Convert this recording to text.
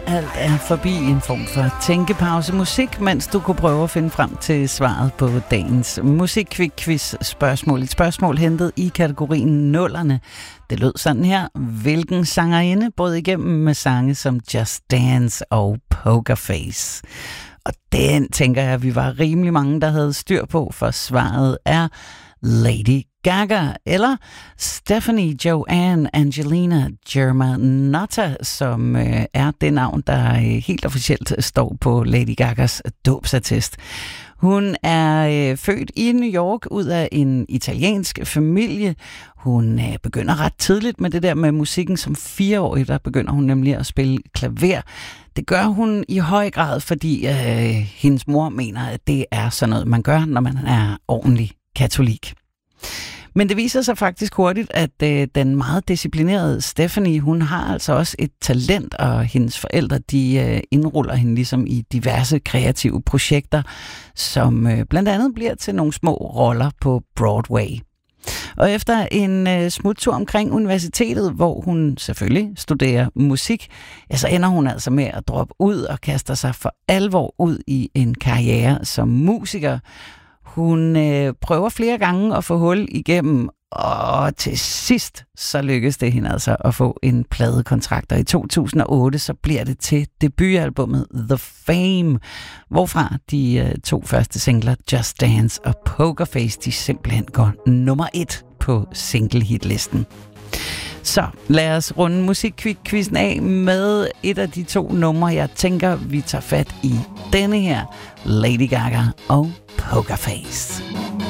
alt er forbi, en form for tænkepause musik, mens du kunne prøve at finde frem til svaret på dagens musikquiz-spørgsmål. Et spørgsmål hentet i kategorien nullerne. Det lød sådan her: hvilken sangerinde brød igennem med sange som Just Dance og Poker Face? Og den tænker jeg, vi var rimelig mange, der havde styr på, for svaret er Lady Gaga, eller Stephanie Joanne Angelina Germanotta, som er det navn, der helt officielt står på Lady Gagas dåbsattest. Hun er født i New York ud af en italiensk familie. Hun begynder ret tidligt med det der med musikken. Som 4-årig, der begynder hun nemlig at spille klaver. Det gør hun i høj grad, fordi hendes mor mener, at det er sådan noget, man gør, når man er ordentlig katolik. Men det viser sig faktisk hurtigt, at den meget disciplinerede Stephanie, hun har altså også et talent, og hendes forældre, de indruller hende ligesom i diverse kreative projekter, som blandt andet bliver til nogle små roller på Broadway. Og efter en smuttur omkring universitetet, hvor hun selvfølgelig studerer musik, ja, så ender hun altså med at droppe ud og kaster sig for alvor ud i en karriere som musiker. Hun prøver flere gange at få hul igennem, og til sidst så lykkes det hende altså at få en pladekontrakt. Og i 2008 så bliver det til debutalbummet The Fame, hvorfra de 2 første singler, Just Dance og Poker Face, de simpelthen går nummer 1 på single-hitlisten. Så lad os runde musikquizzen af med et af de 2 numre, jeg tænker, vi tager fat i denne her: Lady Gaga og Poker Face.